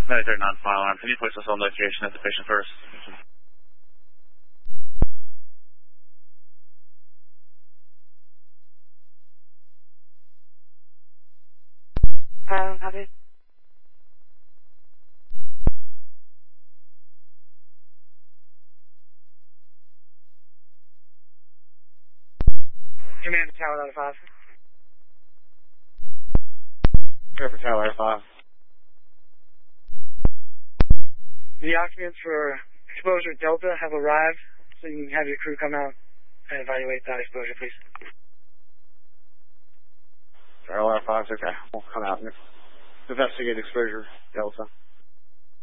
Medicare non-file arm. Can you place us on location at the patient first? Copy. Command to Tower Letter 5. Care for Tower Letter 5. The occupants for exposure Delta have arrived, so you can have your crew come out and evaluate that exposure, please. Tower Letter 5's okay. We'll come out and investigate exposure Delta.